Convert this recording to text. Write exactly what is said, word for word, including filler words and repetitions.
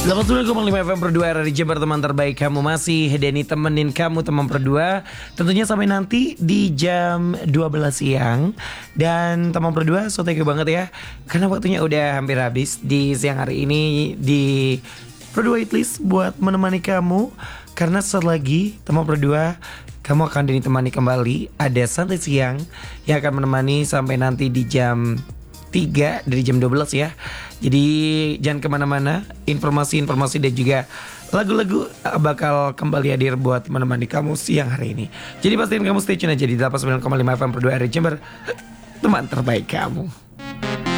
delapan puluh sembilan koma lima F M Pro dua R di Jember, teman terbaik kamu. Masih Denny temenin kamu teman Pro dua. Tentunya sampai nanti di jam dua belas siang. Dan teman Pro dua, so thank you banget ya, karena waktunya udah hampir habis di siang hari ini di Pro dua Hitlist buat menemani kamu. Karena setelah lagi teman Pro dua, kamu akan ditemani kembali. Ada Santai Siang yang akan menemani sampai nanti di jam tiga dari jam dua belas ya. Jadi jangan kemana-mana. Informasi-informasi dan juga lagu-lagu bakal kembali hadir buat menemani kamu siang hari ini. Jadi pastiin kamu stay tune aja di delapan puluh sembilan koma lima F M Pro dua R Jember, teman terbaik kamu.